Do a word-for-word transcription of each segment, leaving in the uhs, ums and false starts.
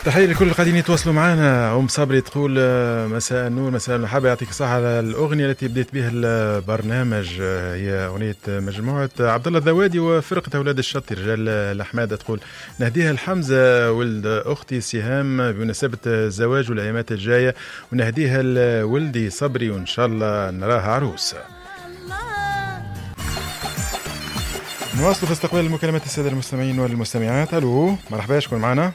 تحية لكل اللي قاعدين يتواصلوا معنا. أم صبري تقول مساء النور مساء المحبة، يعطيك الصحة على الأغنية التي بديت بها البرنامج، هي أغنية مجموعة عبد الله الذوادي وفرقة أولاد الشط رجال الأحماد. تقول نهديها لحمزة ولد أختي سهام بمناسبة الزواج والأيامات الجاية، ونهديها لولدي صبري وإن شاء الله نراها عروس. نواصل في استقبال المكالمات السادة المستمعين والمستمعات. ألو مرحبا، شكون معنا؟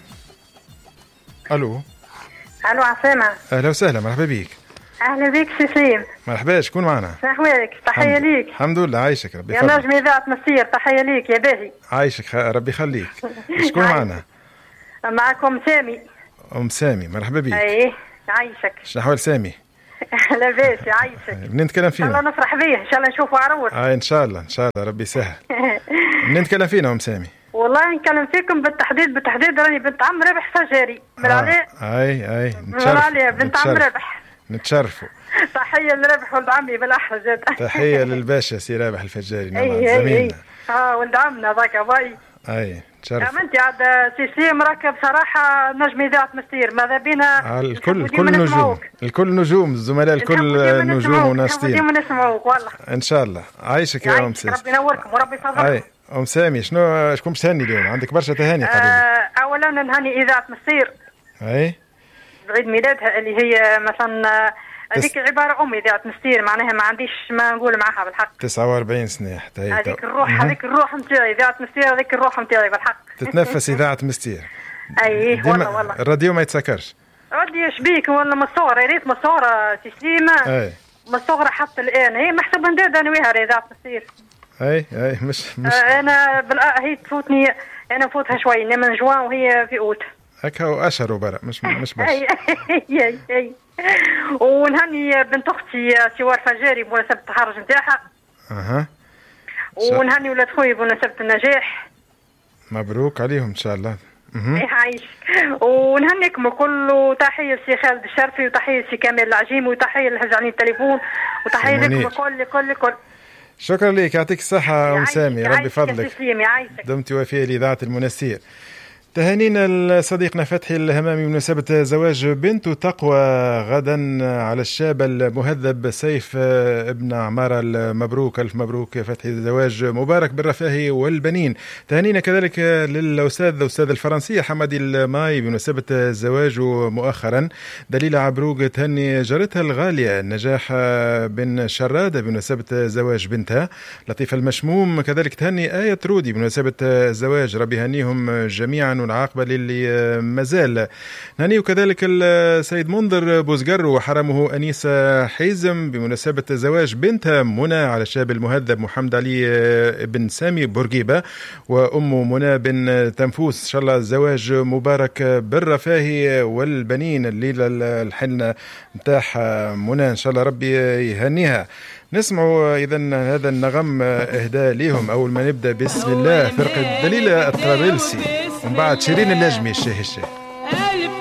الو الو عسامة، اهلا وسهلا، مرحبا بيك. اهلا بيك سي سليم. مرحبا، شكون معنا؟ شحوالك؟ تحية ليك. الحمد لله، عايشك ربي يا نجم اذاعة مسير، تحية ليك يا باهي. عايشك ربي يخليك. شكون معنا؟ معكم سامي. ام سامي، مرحبا بيك. ايه عايشك. شنو احوال سامي؟ لاباس عايشك. منين نتكلم فينا؟ ان شاء الله نفرح بيه، ان شاء الله نشوفوا عروس. اه ان شاء الله ان شاء الله ربي يسهل. منين نتكلم فينا ام سامي؟ والله نكلم فيكم بالتحديد بالتحديد راني بنت عم رابح فجاري من آه. عليه. اي اي من عليه بنت عم رابح. نتشرفوا. تحية لرابح ولد عمي بالاحرى زاد. تحية للباشا سي رابح الفجاري، نعم زميلنا. اه ولد عمنا ذاك باي. اي تشرف. انت عاد سي سي مراكب صراحه نجم اذاعه مسير، ماذا بينا الكل الكل نجوم، الكل نجوم، الزملاء الكل نجوم وناشطين. ديما نسمعوك والله ان شاء الله. عايشك يا ام سامي، ربي ينوركم وربي يصبركم. اي ام سامي، شنو شكون باش تهني اليوم؟ عندك برشا تهاني قالوا لي. آه اولا نهني اذاعه مسير اي بعيد ميلادها اللي هي مثلا هذيك تس... عباره ام اذاعه مسير، معناها ما عنديش ما نقول معها بالحق. تسعة وأربعين سنه حتى هي هذيك الروح هذيك الروح نتاعي اذاعه مسير، هذيك الروح نتاعي بالحق. تتنفس اذاعه مسير. اي والله والله الراديو ما يتسكرش. راديو شبيك ولا مصوره، يا ريت مصوره تسليمه. اي مصوره حتى الان هي محسب ندير انا وياها اذاعه مسير. اي اي مش مش آه انا بالآ هي تفوتني، انا نفوتها شوي من جوان وهي في اوت هكا واشهر وبرا مش مش بس. اي اي اي ونهني بنت اختي سوار فجاري بمناسبه التخرج نتاعها. اها ونهني ولاد خويا بمناسبه النجاح. مبروك عليهم ان شاء الله. اها يعيشك. ونهنيكم الكل، وتحيه لسي خالد الشرفي، وتحيه لسي كامل العجيم، وتحيه للهجانين التليفون، وتحيه لكم الكل الكل الكل. شكرا لك، يعطيك الصحة أم سامي، ربي فضلك. دمت وفية لإذاعة المنستير. تهانينا لصديقنا فتحي الهمامي بمناسبة زواج بنته تقوى غدا على الشاب المهذب سيف ابن عمارة. المبروك، ألف مبروك فتحي، زواج مبارك بالرفاه والبنين. تهانينا كذلك للأستاذ الأستاذ الفرنسية حمدي الماي بمناسبة زواجه مؤخرا. دليلة عبروق تهني جارتها الغالية نجاح بن شرادة بمناسبة زواج بنتها. لطيفة المشموم كذلك تهني آية رودي بمناسبة الزواج، ربي يهنيهم جميعا والعاقبة للي مازال. نهنيه كذلك السيد منذر بوزقر وحرمه أنيسة حيزم بمناسبة زواج بنتها منى على الشاب المهذب محمد علي بن سامي بورقيبة، وأم منى بن تنفوس. إن شاء الله الزواج مبارك بالرفاه والبنين. الليلة الحنة متاع منى إن شاء الله ربي يهنيها. نسمعوا إذن هذا النغم إهداء ليهم. أول ما نبدأ بسم الله فرقة دليلة الطرابلسي، ومن بعد شيرين النجمي الشاه الشاه.